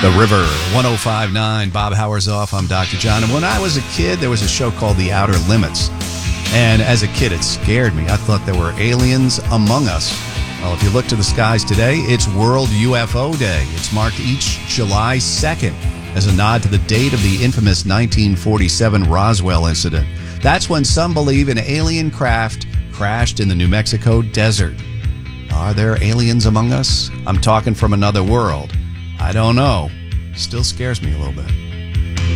The River, 105.9, Bob Hauerzoff. I'm Dr. John. And when I was a kid, there was a show called The Outer Limits. And as a kid, it scared me. I thought there were aliens among us. Well, if you look to the skies today, it's World UFO Day. It's marked each July 2nd as a nod to the date of the infamous 1947 Roswell incident. That's when some believe an alien craft crashed in the New Mexico desert. Are there aliens among us? I'm talking from another world. I don't know. Still scares me a little bit.